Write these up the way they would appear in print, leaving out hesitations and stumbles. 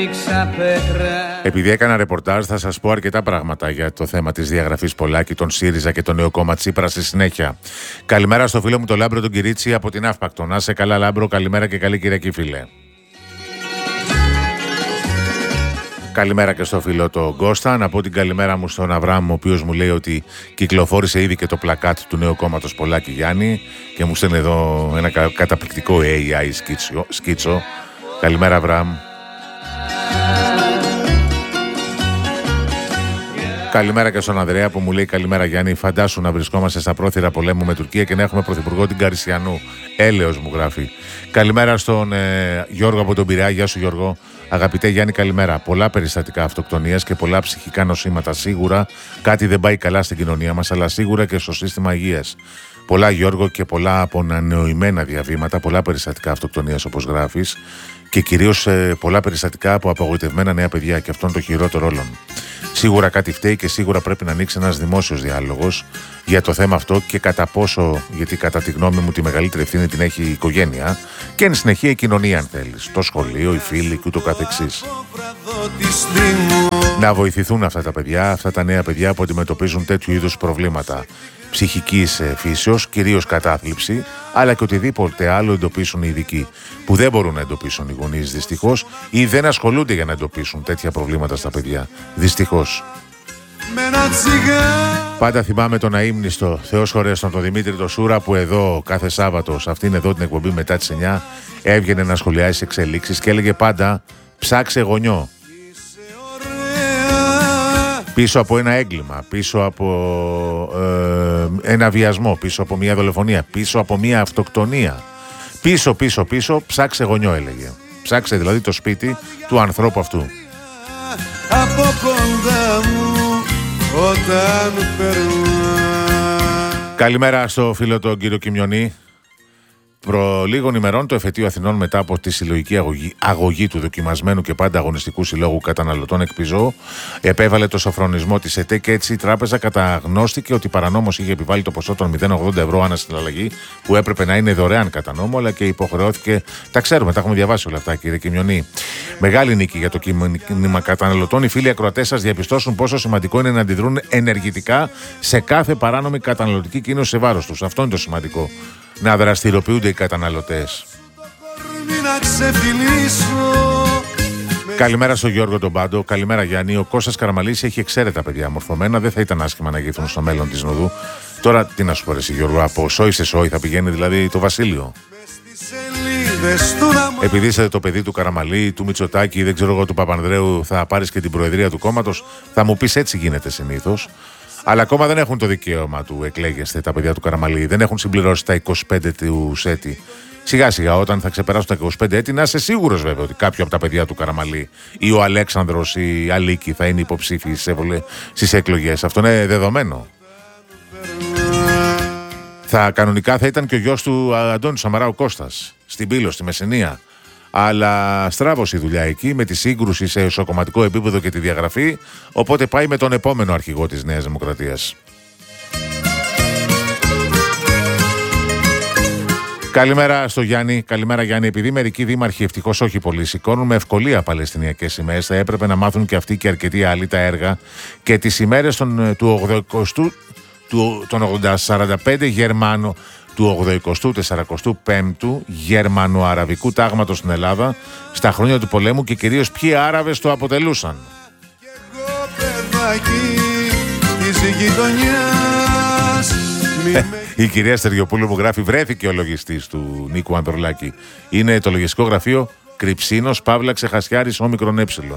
Επειδή έκανα ρεπορτάζ, θα σας πω αρκετά πράγματα για το θέμα της διαγραφής Πολάκη, τον ΣΥΡΙΖΑ και το νέο κόμμα Τσίπρα στη συνέχεια. Καλημέρα στο φίλο μου τον Λάμπρο τον Κυρίτσι από την Αύπακτο. Να είσαι καλά, Λάμπρο, καλημέρα και καλή Κυριακή, φίλε. Καλημέρα και στο φίλο τον Κώστα. Να πω την καλημέρα μου στον Αβραάμ, ο οποίος μου λέει ότι κυκλοφόρησε ήδη και το πλακάτ του νέου κόμματος Πολάκη Γιάννη και μου στέλνει εδώ ένα καταπληκτικό AI σκίτσο. Καλημέρα, Αβραάμ. Καλημέρα και στον Ανδρέα που μου λέει καλημέρα Γιάννη. Φαντάσου να βρισκόμαστε στα πρόθυρα πολέμου με Τουρκία και να έχουμε πρωθυπουργό την Καρισιανού. Έλεος μου γράφει. Καλημέρα στον Γιώργο από τον Πειραιά. Γεια σου Γιώργο. Αγαπητέ Γιάννη, καλημέρα. Πολλά περιστατικά αυτοκτονίας και πολλά ψυχικά νοσήματα. Σίγουρα κάτι δεν πάει καλά στην κοινωνία μας, αλλά σίγουρα και στο σύστημα υγείας. Πολλά Γιώργο και πολλά απονανεωημένα διαβήματα, πολλά περιστατικά αυτοκτονίας όπως γράφεις και κυρίως πολλά περιστατικά από απογοητευμένα νέα παιδιά και αυτό είναι το χειρότερο όλων. Σίγουρα κάτι φταίει και σίγουρα πρέπει να ανοίξει ένας δημόσιος διάλογος για το θέμα αυτό και κατά πόσο, γιατί κατά τη γνώμη μου τη μεγαλύτερη ευθύνη την έχει η οικογένεια και εν συνεχεία η κοινωνία αν θέλεις, το σχολείο, οι φίλοι και ούτω καθεξής. Να βοηθηθούν αυτά τα παιδιά, αυτά τα νέα παιδιά που αντιμετωπίζουν τέτοιου είδους προβλήματα ψυχικής φύσεως, κυρίως κατάθλιψη, αλλά και οτιδήποτε άλλο εντοπίσουν οι ειδικοί, που δεν μπορούν να εντοπίσουν οι γονείς δυστυχώς ή δεν ασχολούνται για να εντοπίσουν τέτοια προβλήματα στα παιδιά. Δυστυχώς. Πάντα θυμάμαι τον αείμνηστο Θεός χωρέστον τον Δημήτρη το Σούρα που εδώ κάθε Σάββατο, σε αυτήν εδώ την εκπομπή μετά τις 9, έβγαινε να σχολιάσει εξελίξεις και έλεγε πάντα ψάξε γονιό. Πίσω από ένα έγκλημα, πίσω από ένα βιασμό, πίσω από μια δολοφονία, πίσω από μια αυτοκτονία. Πίσω, ψάξε γονιό έλεγε. Ψάξε δηλαδή το σπίτι του ανθρώπου αυτού. Από κοντά μου όταν καλημέρα στο φίλο τον κύριο Κιμιονή. Προ λίγων ημερών το εφετείο Αθηνών μετά από τη συλλογική αγωγή του δοκιμασμένου και πάντα αγωνιστικού συλλόγου καταναλωτών ΕΚΠΙΖΟ επέβαλε το σοφρονισμό της ΕΤΕ και έτσι η τράπεζα καταγνώστηκε ότι παρανόμως είχε επιβάλει το ποσό των 0,80 ευρώ ανά συναλλαγή που έπρεπε να είναι δωρεάν κατά νόμο, αλλά και υποχρεώθηκε, τα ξέρουμε, τα έχουμε διαβάσει όλα αυτά κύριε Κιμιονή. Μεγάλη νίκη για το κίνημα καταναλωτών. Οι φίλοι ακροατές σας διαπιστώσουν πόσο σημαντικό είναι να αντιδρούν ενεργητικά σε κάθε παράνομη καταναλωτική κίνηση σε βάρος τους. Αυτό είναι το σημαντικό. Να δραστηριοποιούνται οι καταναλωτές. Καλημέρα στον Γιώργο τον Πάντο. Καλημέρα Γιάννη. Ο Κώστας Καραμαλής έχει εξαίρετα παιδιά μορφωμένα. Δεν θα ήταν άσχημα να γυθούν στο μέλλον της Νοδού. Τώρα τι να σου πω εσύ Γιώργο, από σόι σε σόι θα πηγαίνει δηλαδή το Βασίλειο. Επειδή είσαι το παιδί του Καραμαλή, του Μητσοτάκη, δεν ξέρω εγώ του Παπανδρέου, θα πάρεις και την προεδρία του κόμματος, θα μου πεις έτσι γίνεται συνήθως. Αλλά ακόμα δεν έχουν το δικαίωμα του εκλέγεστε τα παιδιά του Καραμαλή. Δεν έχουν συμπληρώσει τα 25 του έτη. Σιγά σιγά όταν θα ξεπεράσουν τα 25 έτη να είσαι σίγουρος βέβαια ότι κάποιο από τα παιδιά του Καραμαλή ή ο Αλέξανδρος ή η Αλίκη θα είναι υποψήφιοι στις εκλογές. Αυτό είναι δεδομένο. Κανονικά θα ήταν και ο γιος του Αντώνη Σαμαρά ο Κώστας στην Πύλο, στη Μεσσηνία. Αλλά στράβωσε η δουλειά εκεί με τη σύγκρουση σε εσωκομματικό επίπεδο και τη διαγραφή, οπότε πάει με τον επόμενο αρχηγό της Νέας Δημοκρατίας. Καλημέρα στο Γιάννη. Καλημέρα Γιάννη. Επειδή μερικοί δήμαρχοι ευτυχώς όχι πολλοί σηκώνουν με ευκολία παλαιστινιακές σημαίες, θα έπρεπε να μάθουν και αυτοί και αρκετοί άλλοι τα έργα και τις ημέρες των 45 Γερμάνο του 80ου-45ου Γερμανοαραβικού τάγματος στην Ελλάδα στα χρόνια του πολέμου και κυρίως ποιοι Άραβες το αποτελούσαν. Η κυρία Στεριοπούλου μου γράφει βρέθηκε ο λογιστής του Νίκου Ανδρουλάκη. Είναι το λογιστικό γραφείο Κρυψίνος Παύλα Ξεχασιάρης Όμικρον Έψιλον.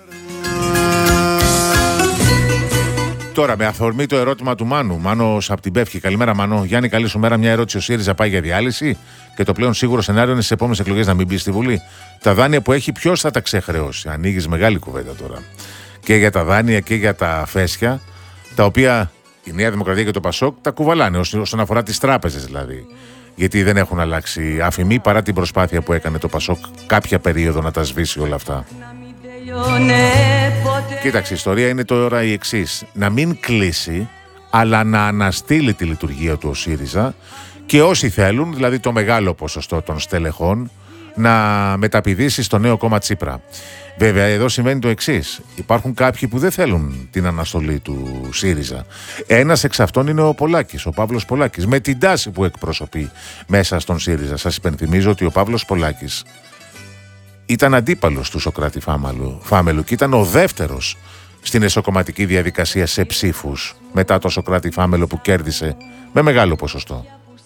Τώρα, με αφορμή το ερώτημα του Μάνου, Μάνος από την Πεύκη. Καλημέρα, Μάνο. Γιάννη, καλή σου μέρα. Μια ερώτηση: ο ΣΥΡΙΖΑ πάει για διάλυση και το πλέον σίγουρο σενάριο είναι στις επόμενες εκλογές να μην μπει στη Βουλή. Τα δάνεια που έχει, ποιος θα τα ξεχρεώσει? Ανοίγεις μεγάλη κουβέντα τώρα. Και για τα δάνεια και για τα φέσια, τα οποία η Νέα Δημοκρατία και το Πασόκ τα κουβαλάνε, όσον αφορά τις τράπεζες δηλαδή. Γιατί δεν έχουν αλλάξει αφημί παρά την προσπάθεια που έκανε το Πασόκ κάποια περίοδο να τα σβήσει όλα αυτά. Κοίταξε, η ιστορία είναι τώρα η εξής. Να μην κλείσει, αλλά να αναστείλει τη λειτουργία του ο ΣΥΡΙΖΑ και όσοι θέλουν, δηλαδή το μεγάλο ποσοστό των στελεχών, να μεταπηδήσει στο νέο κόμμα Τσίπρα. Βέβαια, εδώ συμβαίνει το εξής. Υπάρχουν κάποιοι που δεν θέλουν την αναστολή του ΣΥΡΙΖΑ. Ένας εξ αυτών είναι ο Πολάκης, ο Παύλος Πολάκης, με την τάση που εκπροσωπεί μέσα στον ΣΥΡΙΖΑ. Σας υπενθυμίζω ότι ο Παύλος Πολάκης ήταν αντίπαλος του Σωκράτη Φάμελου και ήταν ο δεύτερος στην εσωκομματική διαδικασία σε ψήφους μετά το Σωκράτη Φάμελο που κέρδισε με μεγάλο ποσοστό.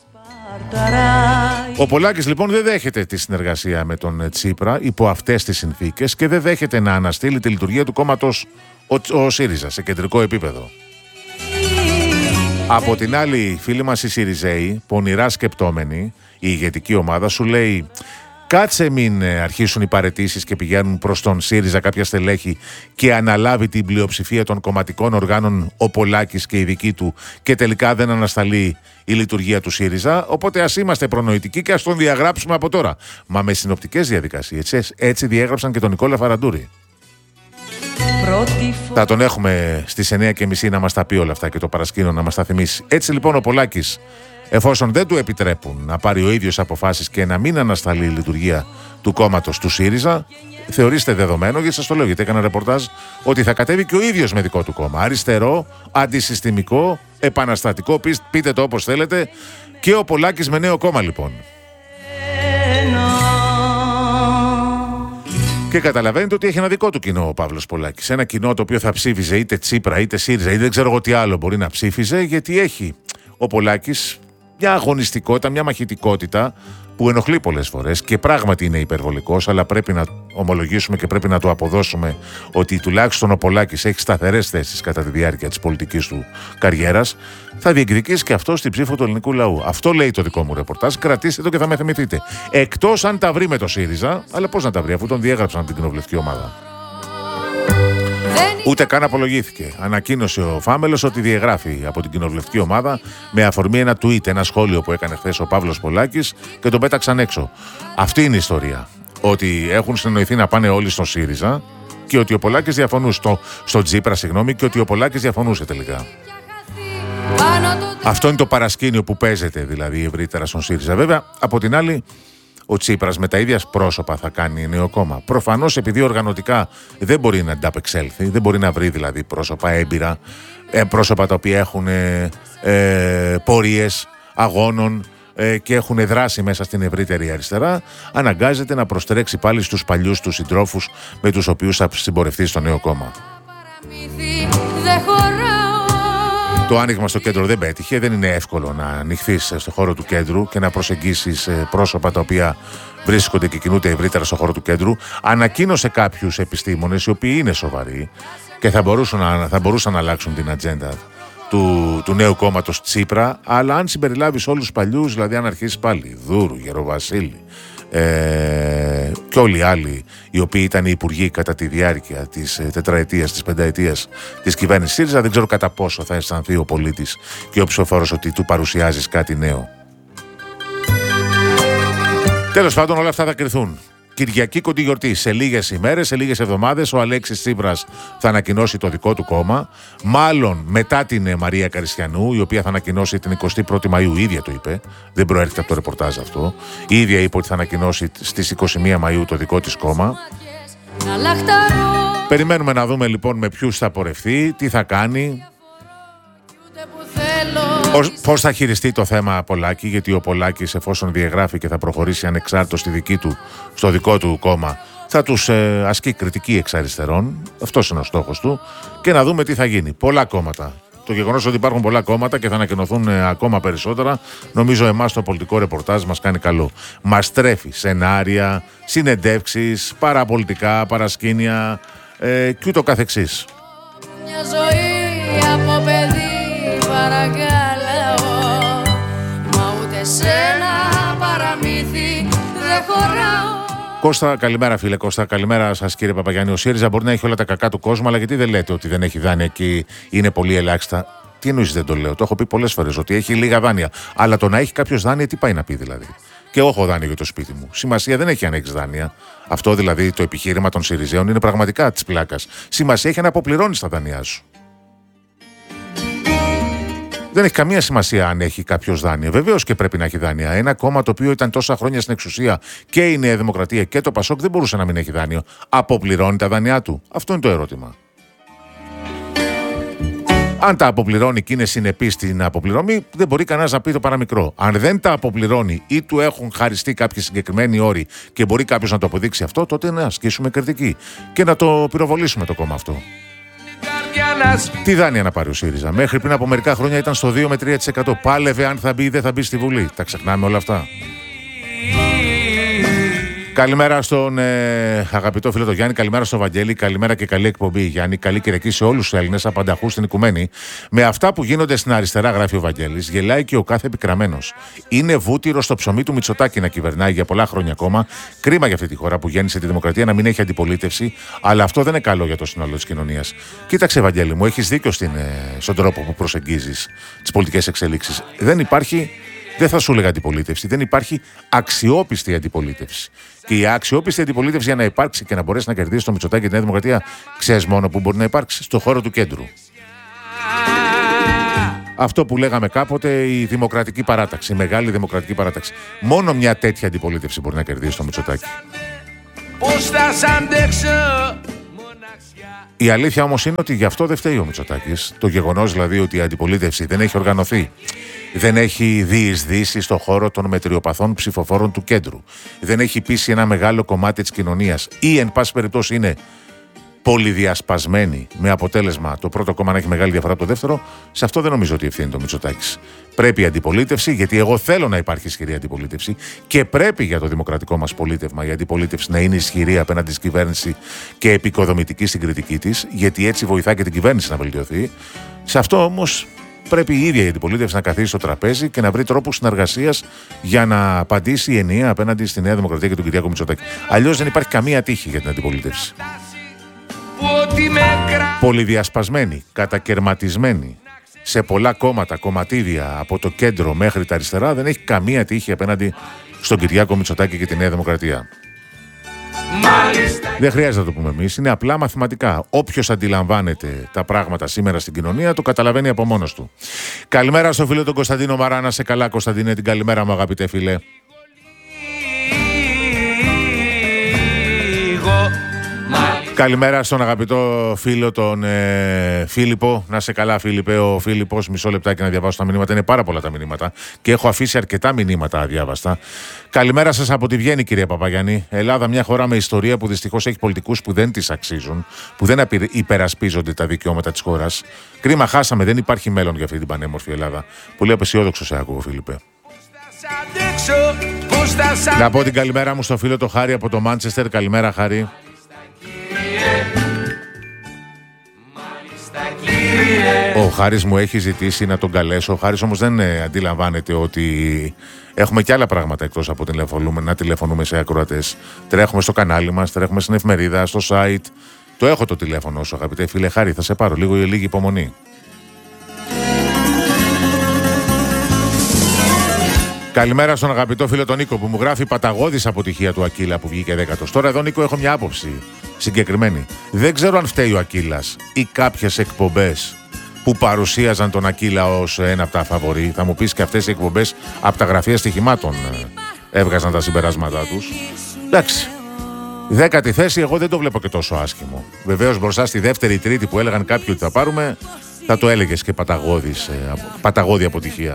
Ο Πολάκης λοιπόν δεν δέχεται τη συνεργασία με τον Τσίπρα υπό αυτές τις συνθήκες και δεν δέχεται να αναστείλει τη λειτουργία του κόμματος ο ΣΥΡΙΖΑ σε κεντρικό επίπεδο. Από την άλλη, φίλοι μας οι ΣΥΡΙΖΕΙ, πονηρά σκεπτόμενοι, η ηγετική ομάδα σου λέει: κάτσε μην αρχίσουν οι παραιτήσεις και πηγαίνουν προς τον ΣΥΡΙΖΑ κάποια στελέχη και αναλάβει την πλειοψηφία των κομματικών οργάνων ο Πολάκης και η δική του και τελικά δεν ανασταλεί η λειτουργία του ΣΥΡΙΖΑ. Οπότε ας είμαστε προνοητικοί και ας τον διαγράψουμε από τώρα. Μα με συνοπτικές διαδικασίες. Έτσι διέγραψαν και τον Νικόλα Φαραντούρη. Θα τον έχουμε στις 9:30 να μας τα πει όλα αυτά και το παρασκήνιο να μας τα θυμίσει. Έτσι λοιπόν ο Πολάκης, εφόσον δεν του επιτρέπουν να πάρει ο ίδιος αποφάσεις και να μην ανασταλεί η λειτουργία του κόμματος του ΣΥΡΙΖΑ, θεωρήστε δεδομένο, γιατί σας το λέω, γιατί έκανα ρεπορτάζ, ότι θα κατέβει και ο ίδιος με δικό του κόμμα. Αριστερό, αντισυστημικό, επαναστατικό, πείτε το όπως θέλετε, και ο Πολάκης με νέο κόμμα λοιπόν. Και καταλαβαίνετε ότι έχει ένα δικό του κοινό ο Παύλος Πολάκης. Ένα κοινό το οποίο θα ψήφιζε είτε Τσίπρα είτε ΣΥΡΙΖΑ ή δεν ξέρω εγώ τι άλλο μπορεί να ψήφιζε, γιατί έχει ο Πολάκης μια αγωνιστικότητα, μια μαχητικότητα που ενοχλεί πολλές φορές και πράγματι είναι υπερβολικός, αλλά πρέπει να ομολογήσουμε και πρέπει να το αποδώσουμε ότι τουλάχιστον ο Πολάκης έχει σταθερές θέσεις κατά τη διάρκεια της πολιτικής του καριέρας. Θα διεκδικήσει και αυτό στην ψήφο του ελληνικού λαού. Αυτό λέει το δικό μου ρεπορτάζ. Κρατήστε το και θα με θυμηθείτε. Εκτός αν τα βρει με το ΣΥΡΙΖΑ, αλλά πώς να τα βρει αφού τον διέγραψαν από την κοινοβουλευτική ομάδα. Ούτε καν απολογήθηκε. Ανακοίνωσε ο Φάμελος ότι διαγράφει από την κοινοβουλευτική ομάδα με αφορμή ένα tweet, ένα σχόλιο που έκανε χθες ο Παύλος Πολάκης και τον πέταξαν έξω. Αυτή είναι η ιστορία. Ότι έχουν συνεννοηθεί να πάνε όλοι στο ΣΥΡΙΖΑ και ότι ο Πολάκης διαφωνούσε. Στο Τσίπρα, συγγνώμη, και ότι ο Πολάκης διαφωνούσε τελικά. Αυτό είναι το παρασκήνιο που παίζεται δηλαδή ευρύτερα στον ΣΥΡΙΖΑ. Βέβαια, από την άλλη, ο Τσίπρας με τα ίδια πρόσωπα θα κάνει νέο κόμμα. Προφανώς επειδή οργανωτικά δεν μπορεί να ανταπεξέλθει, δεν μπορεί να βρει δηλαδή πρόσωπα έμπειρα, πρόσωπα τα οποία έχουν πορείες αγώνων και έχουν δράσει μέσα στην ευρύτερη αριστερά, αναγκάζεται να προστρέξει πάλι στους παλιούς του συντρόφους με τους οποίους θα συμπορευτεί στο νέο κόμμα. Το άνοιγμα στο κέντρο δεν πέτυχε, δεν είναι εύκολο να ανοιχθείς στο χώρο του κέντρου και να προσεγγίσεις πρόσωπα τα οποία βρίσκονται και κινούνται ευρύτερα στο χώρο του κέντρου. Ανακοίνωσε κάποιους επιστήμονες οι οποίοι είναι σοβαροί και θα μπορούσαν να αλλάξουν την ατζέντα του νέου κόμματος Τσίπρα, αλλά αν συμπεριλάβεις όλους τους παλιούς, δηλαδή αν αρχίσεις πάλι Δούρου, Γεροβασίλη και όλοι οι άλλοι οι οποίοι ήταν υπουργοί κατά τη διάρκεια της τετραετίας, της πενταετίας της κυβέρνησης ΣΥΡΙΖΑ, δεν ξέρω κατά πόσο θα αισθανθεί ο πολίτης και ο ψηφοφόρος ότι του παρουσιάζεις κάτι νέο. Τέλος πάντων, όλα αυτά θα κριθούν. Κυριακή κοντή γιορτή. Σε λίγες ημέρες, σε λίγες εβδομάδες, ο Αλέξης Τσίπρας θα ανακοινώσει το δικό του κόμμα. Μάλλον μετά την Μαρία Καριστιανού, η οποία θα ανακοινώσει την 21η Μαΐου, η ίδια το είπε. Δεν προέρχεται από το ρεπορτάζ αυτό. Η ίδια είπε ότι θα ανακοινώσει στις 21 Μαΐου το δικό της κόμμα. Περιμένουμε να δούμε λοιπόν με ποιους θα πορευτεί, τι θα κάνει. Πώς θα χειριστεί το θέμα Πολάκη, γιατί ο Πολάκης, εφόσον διαγράφει και θα προχωρήσει ανεξάρτητος στο δικό του κόμμα, θα τους ασκεί κριτική εξ αριστερών. Αυτός είναι ο στόχος του. Και να δούμε τι θα γίνει. Πολλά κόμματα. Το γεγονός ότι υπάρχουν πολλά κόμματα και θα ανακοινωθούν ακόμα περισσότερα, νομίζω εμάς το πολιτικό ρεπορτάζ μας κάνει καλό. Μας τρέφει σενάρια, συνεντεύξεις, παραπολιτικά, παρασκήνια και ούτω καθεξής. Μια ζωή από παιδί παρακαλώ, μα ούτε σε ένα παραμύθι δεν χωράω. Κώστα, καλημέρα φίλε Κώστα, καλημέρα σας κύριε Παπαγιάννη. Ο ΣΥΡΙΖΑ μπορεί να έχει όλα τα κακά του κόσμου, αλλά γιατί δεν λέτε ότι δεν έχει δάνεια και είναι πολύ ελάχιστα? Τι εννοείς δεν το λέω? Το έχω πει πολλές φορές ότι έχει λίγα δάνεια. Αλλά το να έχει κάποιος δάνεια, τι πάει να πει δηλαδή? Και εγώ έχω δάνειο για το σπίτι μου. Σημασία δεν έχει αν έχεις δάνεια. Αυτό δηλαδή το επιχείρημα των ΣΥΡΙΖΑΙων είναι πραγματικά της πλάκας. Σημασία έχει να αποπληρώνεις τα δάνειά σου. Δεν έχει καμία σημασία αν έχει κάποιο δάνεια. Βεβαίως και πρέπει να έχει δάνεια. Ένα κόμμα το οποίο ήταν τόσα χρόνια στην εξουσία και η Νέα Δημοκρατία και το Πασόκ δεν μπορούσε να μην έχει δάνειο. Αποπληρώνει τα δάνειά του? Αυτό είναι το ερώτημα. Αν τα αποπληρώνει και είναι συνεπή στην αποπληρωμή, δεν μπορεί κανένας να πει το παραμικρό. Αν δεν τα αποπληρώνει ή του έχουν χαριστεί κάποιοι συγκεκριμένοι όροι και μπορεί κάποιος να το αποδείξει αυτό, τότε να ασκήσουμε κριτική και να το πυροβολήσουμε το κόμμα αυτό. Τι δάνεια να πάρει ο ΣΥΡΙΖΑ? Μέχρι πριν από μερικά χρόνια ήταν στο 2 με 3%. Πάλευε αν θα μπει ή δεν θα μπει στη Βουλή. Τα ξεχνάμε όλα αυτά. Καλημέρα στον αγαπητό φίλο τον Γιάννη, καλημέρα στον Βαγγέλη, καλημέρα και καλή εκπομπή. Γιάννη, καλή Κυριακή σε όλους τους Έλληνες απανταχούς στην οικουμένη. Με αυτά που γίνονται στην αριστερά, γράφει ο Βαγγέλης, γελάει και ο κάθε επικραμμένος. Είναι βούτυρο στο ψωμί του Μητσοτάκη να κυβερνάει για πολλά χρόνια ακόμα. Κρίμα για αυτή τη χώρα που γέννησε τη δημοκρατία να μην έχει αντιπολίτευση, αλλά αυτό δεν είναι καλό για το σύνολο της κοινωνίας. Κοίταξε, Βαγγέλη μου, έχεις δίκιο στον τρόπο που προσεγγίζεις τις πολιτικές εξελίξεις. Δεν θα σου έλεγα αντιπολίτευση, δεν υπάρχει αξιόπιστη αντιπολίτευση. Και η αξιόπιστη αντιπολίτευση για να υπάρξει και να μπορέσει να κερδίσει το Μητσοτάκη και τη Νέα Δημοκρατία, ξέρεις μόνο που μπορεί να υπάρξει? Στο χώρο του κέντρου. Αυτό που λέγαμε κάποτε, η δημοκρατική παράταξη, η μεγάλη δημοκρατική παράταξη. Μόνο μια τέτοια αντιπολίτευση μπορεί να κερδίσει το Μητσοτάκη. Η αλήθεια όμως είναι ότι γι' αυτό δεν φταίει ο Μητσοτάκης. Το γεγονός δηλαδή ότι η αντιπολίτευση δεν έχει οργανωθεί, δεν έχει διεισδύσει στον χώρο των μετριοπαθών ψηφοφόρων του κέντρου, δεν έχει πείσει ένα μεγάλο κομμάτι της κοινωνίας ή εν πάση περιπτώσει είναι πολυδιασπασμένη, με αποτέλεσμα το πρώτο κόμμα να έχει μεγάλη διαφορά από το δεύτερο, σε αυτό δεν νομίζω ότι ευθύνει το Μητσοτάκης. Πρέπει η αντιπολίτευση, γιατί εγώ θέλω να υπάρχει ισχυρή αντιπολίτευση και πρέπει για το δημοκρατικό μας πολίτευμα η αντιπολίτευση να είναι ισχυρή απέναντι στην κυβέρνηση και επικοδομητική στην κριτική της, γιατί έτσι βοηθά και την κυβέρνηση να βελτιωθεί. Σε αυτό όμως πρέπει η ίδια η αντιπολίτευση να καθίσει στο τραπέζι και να βρει τρόπους συνεργασίας για να απαντήσει ενιαία απέναντι στη Νέα Δημοκρατία και τον Κυριάκο Μητσοτάκη. Αλλιώς δεν υπάρχει καμία τύχη για την αντιπολίτευση. Πολυδιασπασμένη, κατακερματισμένη σε πολλά κόμματα, κομματίδια από το κέντρο μέχρι τα αριστερά, δεν έχει καμία τύχη απέναντι στον Κυριάκο Μητσοτάκη και τη Νέα Δημοκρατία. Δεν χρειάζεται να το πούμε εμείς, είναι απλά μαθηματικά. Όποιος αντιλαμβάνεται τα πράγματα σήμερα στην κοινωνία το καταλαβαίνει από μόνος του. Καλημέρα στο φίλο τον Κωνσταντίνο Μαράνα. Σε καλά, Κωνσταντίνε, την καλημέρα μου, αγαπητέ φίλε. Καλημέρα στον αγαπητό φίλο τον Φίλιππο. Να σε καλά, Φίλιππε. Ο Φίλιππος, μισό λεπτάκι να διαβάσω τα μηνύματα. Είναι πάρα πολλά τα μηνύματα και έχω αφήσει αρκετά μηνύματα αδιάβαστα. Καλημέρα σας από τη Βιέννη, κυρία Παπαγιάννη. Ελλάδα, μια χώρα με ιστορία που δυστυχώς έχει πολιτικούς που δεν τις αξίζουν, που δεν υπερασπίζονται τα δικαιώματα της χώρας. Κρίμα, χάσαμε. Δεν υπάρχει μέλλον για αυτή την πανέμορφη Ελλάδα. Πολύ απεσιόδοξο σε άκουγο, Φίλιππε. Να πω την καλημέρα μου στο φίλο το Χάρη από το Μάντσεστερ. Καλημέρα, Χάρη. Ο Χάρης μου έχει ζητήσει να τον καλέσω. Ο Χάρης όμως δεν αντιλαμβάνεται ότι έχουμε και άλλα πράγματα εκτός από να τηλεφωνούμε σε ακροατές. Τρέχουμε στο κανάλι μας, τρέχουμε στην εφημερίδα, στο site. Το έχω το τηλέφωνο σου, αγαπητέ φίλε. Χάρη, θα σε πάρω λίγη υπομονή. Καλημέρα στον αγαπητό φίλο τον Νίκο που μου γράφει παταγώδης αποτυχία του Ακύλα που βγήκε 10ος. Τώρα εδώ, Νίκο, έχω μια άποψη συγκεκριμένη. Δεν ξέρω αν φταίει ο Ακύλας ή κάποιες εκπομπές που παρουσίαζαν τον Ακύλα ως ένα από τα φαβορί. Θα μου πεις και αυτές οι εκπομπές από τα γραφεία στοιχημάτων έβγαζαν τα συμπεράσματά τους. Εντάξει. 10η θέση, εγώ δεν το βλέπω και τόσο άσχημο. Βεβαίως μπροστά στη δεύτερη ή τρίτη που έλεγαν κάποιοι ότι θα πάρουμε, θα το έλεγες και παταγώδη αποτυχία.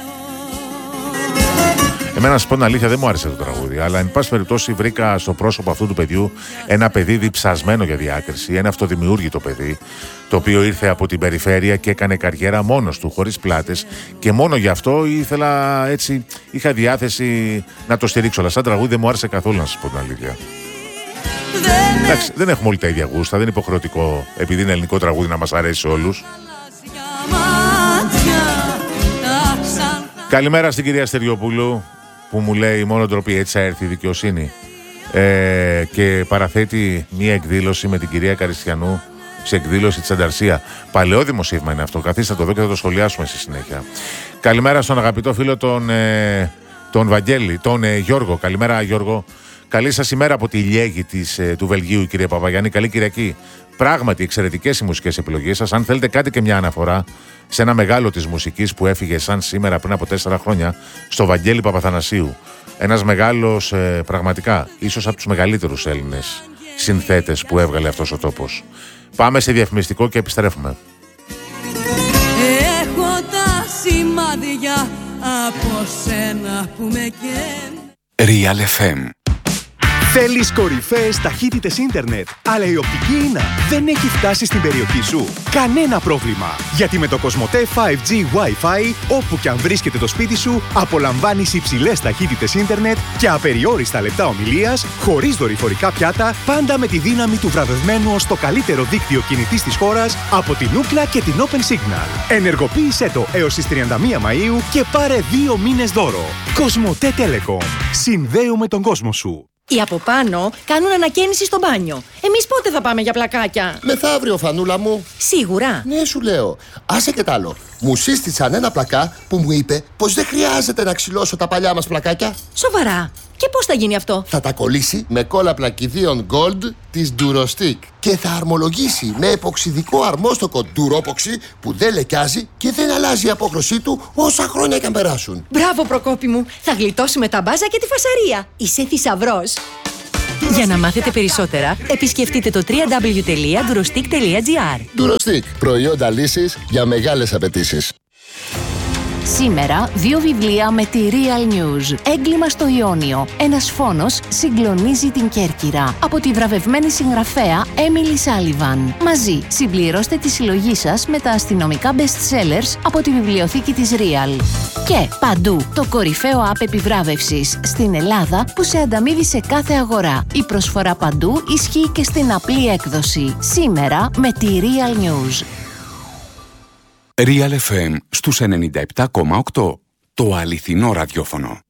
Εμένα, να σας πω την αλήθεια, δεν μου άρεσε το τραγούδι, αλλά εν πάση περιπτώσει βρήκα στο πρόσωπο αυτού του παιδιού ένα παιδί διψασμένο για διάκριση, ένα αυτοδημιούργητο παιδί, το οποίο ήρθε από την περιφέρεια και έκανε καριέρα μόνος του, χωρίς πλάτες, και μόνο γι' αυτό είχα διάθεση να το στηρίξω. Αλλά σαν τραγούδι δεν μου άρεσε καθόλου, να σας πω την αλήθεια. Εντάξει, δεν έχουμε όλοι τα ίδια γούστα, δεν είναι υποχρεωτικό επειδή είναι ελληνικό τραγούδι να μας αρέσει σε όλους. Καλημέρα στην κυρία Στεριοπούλου που μου λέει μόνο ντροπή, έτσι θα έρθει η δικαιοσύνη, και παραθέτει μία εκδήλωση με την κυρία Καριστιανού σε εκδήλωση της Ανταρσία. Παλαιό δημοσίευμα είναι αυτό, καθίστε το δω και θα το σχολιάσουμε στη συνέχεια. Καλημέρα στον αγαπητό φίλο τον Βαγγέλη, τον Γιώργο. Καλημέρα, Γιώργο. Καλή σας ημέρα από τη Λιέγη του Βελγίου, κυρία Παπαγιάννη. Καλή Κυριακή. Πράγματι, εξαιρετικές οι μουσικές επιλογές σας. Αν θέλετε, κάτι και μια αναφορά σε ένα μεγάλο της μουσικής που έφυγε σαν σήμερα πριν από 4 χρόνια, στο Βαγγέλη Παπαθανασίου. Ένας μεγάλος, πραγματικά, ίσως από τους μεγαλύτερους Έλληνες συνθέτες που έβγαλε αυτός ο τόπος. Πάμε σε διαφημιστικό και επιστρέφουμε. Έχω τα σημάδια από σένα που με καίν. Real FM. Θέλεις κορυφαίες ταχύτητες ίντερνετ, αλλά η οπτική ίνα δεν έχει φτάσει στην περιοχή σου? Κανένα πρόβλημα, γιατί με το Cosmote 5G Wi-Fi, όπου και αν βρίσκεται το σπίτι σου, απολαμβάνεις υψηλές ταχύτητες ίντερνετ και απεριόριστα λεπτά ομιλίας, χωρίς δορυφορικά πιάτα, πάντα με τη δύναμη του βραβευμένου ως το καλύτερο δίκτυο κινητής της χώρας από την Ookla και την Open Signal. Ενεργοποίησέ το έως τις 31 Μαΐου και πάρε 2 μήνες δώρο. Cosmote Telecom. Συνδέουμε τον κόσμο σου. Οι από πάνω κάνουν ανακαίνιση στο μπάνιο. Εμείς πότε θα πάμε για πλακάκια? Μεθαύριο, Φανούλα μου. Σίγουρα? Ναι, σου λέω. Άσε και τ' άλλο. Μου σύστησαν ένα πλακά που μου είπε πως δεν χρειάζεται να ξυλώσω τα παλιά μας πλακάκια. Σοβαρά? Και πώς θα γίνει αυτό? Θα τα κολλήσει με κόλλα πλακιδίων Gold της Durostick και θα αρμολογήσει με εποξιδικό αρμόστοκο Duropoxy που δεν λεκιάζει και δεν αλλάζει η απόχρωσή του όσα χρόνια και αν περάσουν. Μπράβο, Προκόπη μου. Θα γλιτώσουμε τα μπάζα και τη φασαρία. Είσαι θησαυρός. Για να μάθετε περισσότερα, επισκεφτείτε το www.durostick.gr. Durostick. Προϊόντα λύσης για μεγάλες απαιτήσεις. Σήμερα 2 βιβλία με τη Real News. Έγκλημα στο Ιόνιο. Ένας φόνος συγκλονίζει την Κέρκυρα. Από τη βραβευμένη συγγραφέα Emily Sullivan. Μαζί συμπληρώστε τη συλλογή σας με τα αστυνομικά best-sellers από τη βιβλιοθήκη της Real. Και Παντού, το κορυφαίο app επιβράβευσης στην Ελλάδα που σε ανταμείβει σε κάθε αγορά. Η προσφορά Παντού ισχύει και στην απλή έκδοση. Σήμερα με τη Real News. Real FM στους 97,8. Το αληθινό ραδιόφωνο.